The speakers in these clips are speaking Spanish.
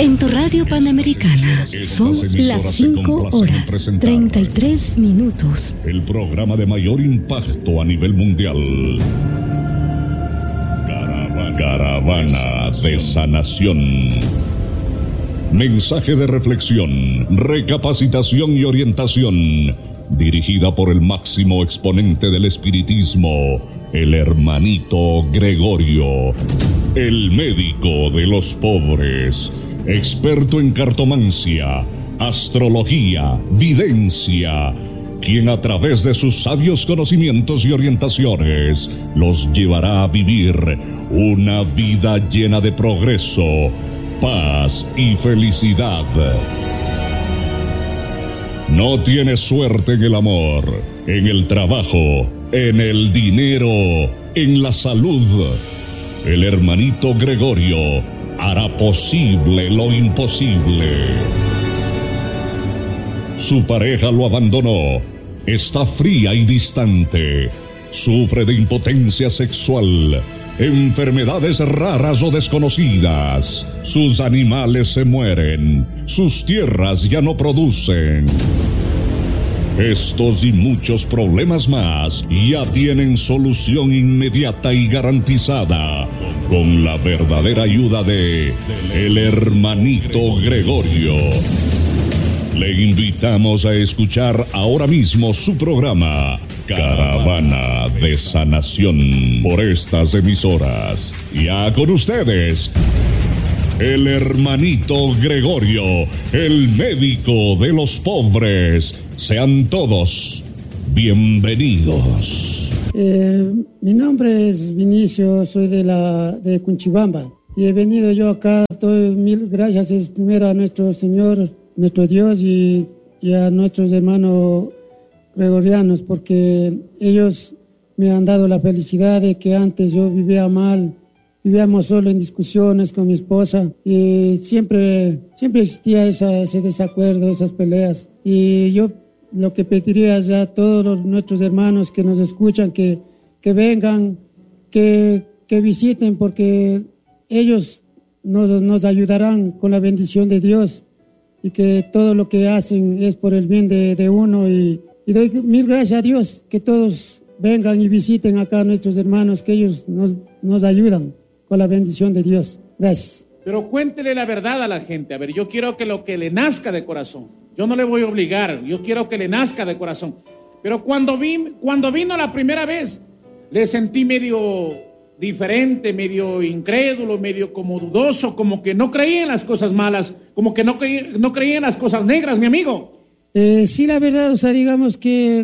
En tu radio Panamericana son las 5 horas 33 minutos. El programa de mayor impacto a nivel mundial. Caravana de Sanación. Mensaje de reflexión, recapacitación y orientación. Dirigida por el máximo exponente del espiritismo, el hermanito Gregorio, el médico de los pobres, experto en cartomancia, astrología, videncia, quien a través de sus sabios conocimientos y orientaciones los llevará a vivir una vida llena de progreso, paz y felicidad. No tienes suerte en el amor, en el trabajo, en el dinero, en la salud. El hermanito Gregorio hará posible lo imposible. Su pareja lo abandonó, está fría y distante, sufre de impotencia sexual, enfermedades raras o desconocidas. Sus animales se mueren, sus tierras ya no producen. Estos y muchos problemas más ya tienen solución inmediata y garantizada con la verdadera ayuda de el hermanito Gregorio. Le invitamos a escuchar ahora mismo su programa Caravana de Sanación por estas emisoras. Ya con ustedes, el hermanito Gregorio, el médico de los pobres. Sean todos bienvenidos. Mi nombre es Vinicio, soy de Cunchibamba y he venido yo acá. Doy mil gracias primero a nuestro Señor, nuestro Dios y a nuestros hermanos gregorianos, porque ellos me han dado la felicidad de que antes yo vivía mal, vivíamos solo en discusiones con mi esposa y siempre existía ese desacuerdo, esas peleas. Y yo lo que pediría es a todos nuestros hermanos que nos escuchan que vengan, que visiten, porque ellos nos ayudarán con la bendición de Dios y que todo lo que hacen es por el bien de uno. Y doy mil gracias a Dios que todos vengan y visiten acá a nuestros hermanos, que ellos nos ayudan con la bendición de Dios. Gracias. Pero cuéntele la verdad a la gente. A ver, yo quiero que lo que le nazca de corazón. Yo no le voy a obligar, yo quiero que le nazca de corazón. Pero cuando vino la primera vez, le sentí medio diferente, medio incrédulo, medio como dudoso, como que no creía en las cosas malas, como que no creía en las cosas negras, mi amigo. Sí, la verdad, o sea, digamos que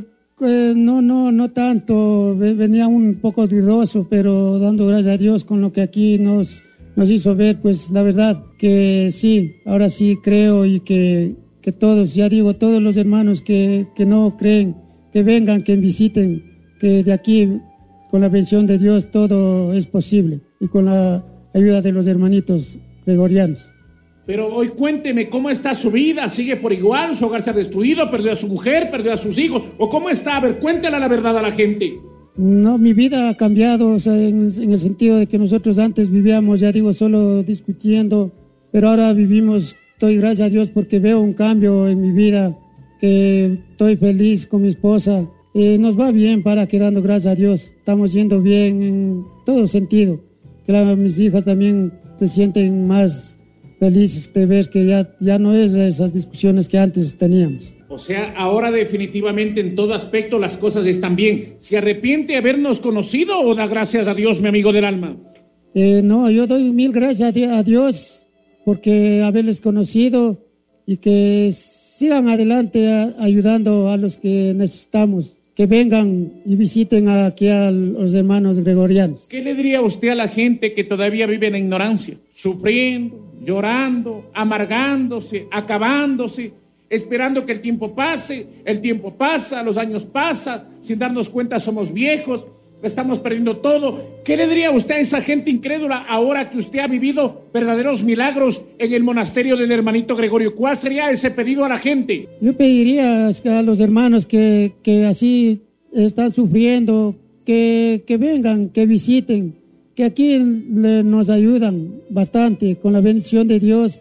no tanto, venía un poco dudoso, pero dando gracias a Dios con lo que aquí nos hizo ver, pues la verdad que sí, ahora sí creo y que todos, ya digo, todos los hermanos que no creen, que vengan, que visiten, que de aquí, con la bendición de Dios, todo es posible, y con la ayuda de los hermanitos gregorianos. Pero hoy cuénteme, ¿cómo está su vida? ¿Sigue por igual? ¿Su hogar se ha destruido? ¿Perdió a su mujer? ¿Perdió a sus hijos? ¿O cómo está? A ver, cuéntele la verdad a la gente. No, mi vida ha cambiado, o sea, en el sentido de que nosotros antes vivíamos, ya digo, solo discutiendo, pero ahora vivimos. Doy gracias a Dios porque veo un cambio en mi vida, que estoy feliz con mi esposa. Nos va bien, dando gracias a Dios. Estamos yendo bien en todo sentido. Claro, mis hijas también se sienten más felices de ver que ya no es esas discusiones que antes teníamos. O sea, ahora definitivamente en todo aspecto las cosas están bien. ¿Se arrepiente de habernos conocido o da gracias a Dios, mi amigo del alma? No, yo doy mil gracias a Dios porque haberles conocido y que sigan adelante ayudando a los que necesitamos, que vengan y visiten aquí a los hermanos gregorianos. ¿Qué le diría usted a la gente que todavía vive en la ignorancia, sufriendo, llorando, amargándose, acabándose, esperando que el tiempo pase? El tiempo pasa, los años pasan, sin darnos cuenta somos viejos, estamos perdiendo todo. ¿Qué le diría usted a esa gente incrédula ahora que usted ha vivido verdaderos milagros en el monasterio del hermanito Gregorio? ¿Cuál sería ese pedido a la gente? Yo pediría a los hermanos que así están sufriendo, que vengan, que visiten, que aquí nos ayudan bastante con la bendición de Dios,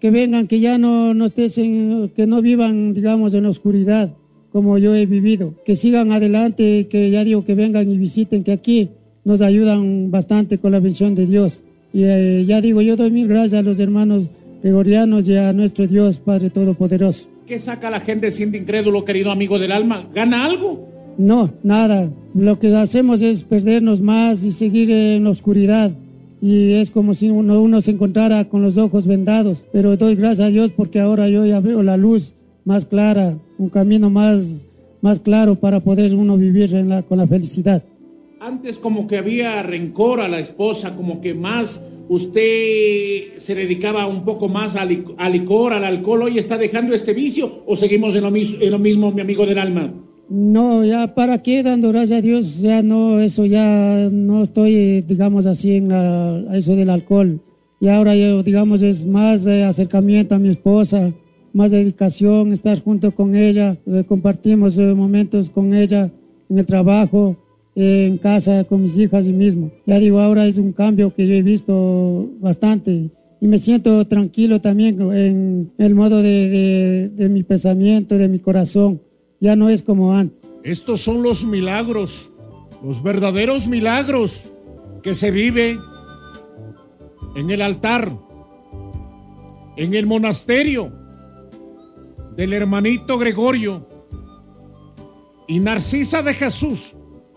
que vengan, que ya no estén, que no vivan, digamos, en la oscuridad, como yo he vivido, que sigan adelante, que ya digo, que vengan y visiten, que aquí nos ayudan bastante con la bendición de Dios. Y ya digo, yo doy mil gracias a los hermanos gregorianos y a nuestro Dios, Padre Todopoderoso. ¿Qué saca la gente siendo incrédulo, querido amigo del alma? ¿Gana algo? No, nada. Lo que hacemos es perdernos más y seguir en la oscuridad. Y es como si uno se encontrara con los ojos vendados. Pero doy gracias a Dios porque ahora yo ya veo la luz más clara, un camino más claro para poder uno vivir con la felicidad. Antes como que había rencor a la esposa, como que más usted se dedicaba un poco más al licor, al alcohol. ¿Hoy está dejando este vicio o seguimos en lo mismo, mi amigo del alma? No, ya para qué, dando gracias a Dios, ya no, eso ya no estoy, digamos así, a eso del alcohol. Y ahora yo, digamos, es más acercamiento a mi esposa, más dedicación, estar junto con ella, compartimos momentos con ella en el trabajo, en casa, con mis hijas y mismo. Ya digo, ahora es un cambio que yo he visto bastante y me siento tranquilo también en el modo de mi pensamiento, de mi corazón. Ya no es como antes. Estos son los milagros, los verdaderos milagros que se vive en el altar, en el monasterio del hermanito Gregorio y Narcisa de Jesús.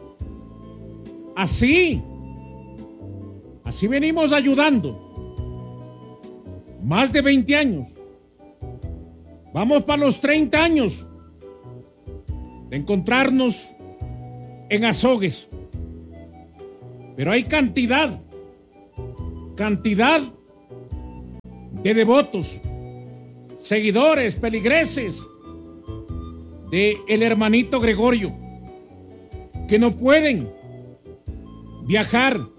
Así venimos ayudando. Más de 20 años. Vamos para los 30 años de encontrarnos en Azogues. Pero hay cantidad de devotos, seguidores, peligreses de el hermanito Gregorio que no pueden viajar